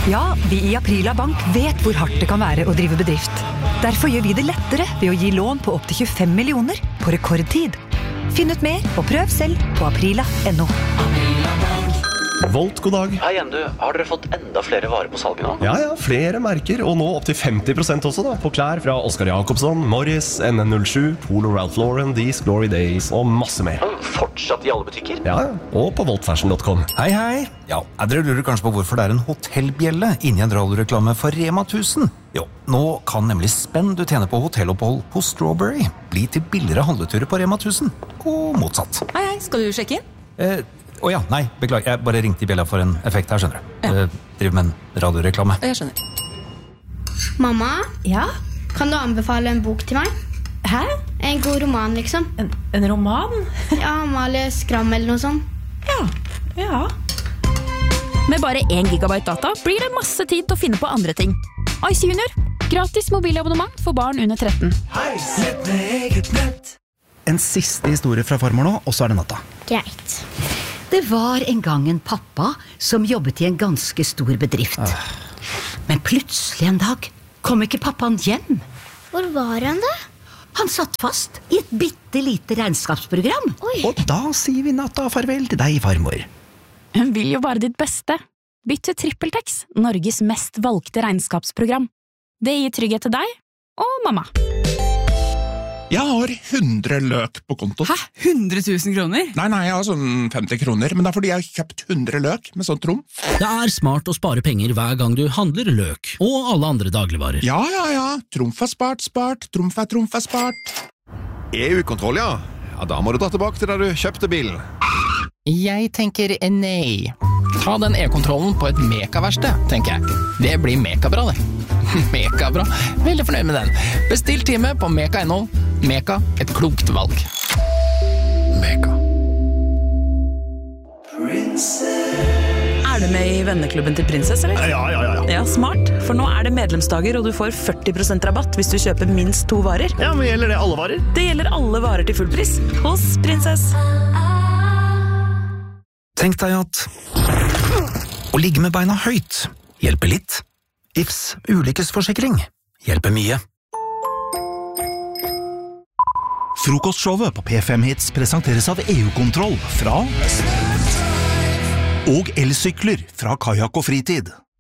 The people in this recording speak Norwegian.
Ja, vi I Aprila Bank vet hvor hardt det kan være å drive bedrift. Derfor gjør vi det lettere ved å gi lån på opp til 25 millioner på rekordtid. Finn ut mer og prøv selv på aprila.no. Volt, god dag. Hei igjen, du. Har dere fått enda flere varer på salget nå? Ja, flere merker, og nå opp til 50% også da, på klær fra Oscar Jacobsson, Morris, NN07, Polo Ralph Lauren, These Glory Days og masse mer. Fortsatt I alle butikker? Ja, og på voltfashion.com. Hei, hei. Ja, dere lurer kanskje på hvorfor det en hotellbjelle inni en radioreklame for Rema 1000. Jo, nå kan nemlig spenn du tjener på hotellopphold hos Strawberry bli til billigere handleturer på Rema 1000, og motsatt. Hei, skal du sjekke inn? Åja, nei, beklager, jeg bare ringte I bjella for en effekt her, skjønner du. Ja. Driver med en radioreklame. Jeg skjønner. Mamma, Ja? kan du anbefale en bok til meg? Hæ? En god roman, liksom. En roman? Ja, Amalie Skram eller noe sånt. Ja. Med bare 1 gigabyte data blir det masse tid til å finne på andre ting. Ice Junior. Gratis mobilabonnement for barn under 13. En siste historie fra farmor nå, og så det natta. Greit. Det var en gang en pappa som jobbet I en ganske stor bedrift. Men plutselig en dag kom ikke pappaen hjem. Hvor var han da? Han satt fast I et bittelite regnskapsprogram. Og da sier vi natta farvel til deg, farmor. Hun vil jo bare ditt beste. Bytt til TrippelTex, Norges mest valgte regnskapsprogram. Det gir trygghet til deg og mamma. Jeg har 100 løk på konto. Hæ? 100 000 kroner? Nei, jeg har sånn 50 kroner, men det fordi jeg har kjøpt 100 løk med sånn trumf. Det smart å spare penger hver gang du handler løk, og alle andre dagligvarer. Ja. Trumf spart. Trumf spart. EU-kontroll, ja. Ja, da må du dra tilbake til der du kjøpte bilen. Jeg tenker nei. Ta den e-kontrollen på et mekaverksted, tenker jeg. Det blir mekabra, det. Mekabra. Veldig fornøyd med den. Bestill time på meka.no. Meka, et klokt valg. Meka. Er du med I venneklubben til Prinsess, eller? Ja. Ja, smart. For nå det medlemsdager, og du får 40% rabatt hvis du kjøper minst 2 varer. Ja, men gjelder det alle varer? Det gjelder alle varer til full pris. Hos Prinsess. Tenk deg at å ligge med beina høyt hjelper litt. Ifs ulykkesforsikring hjelper mye. Frokostshowet på P5 Hits presenteres av EU-kontroll fra og elsykler fra Kajak og Fritid.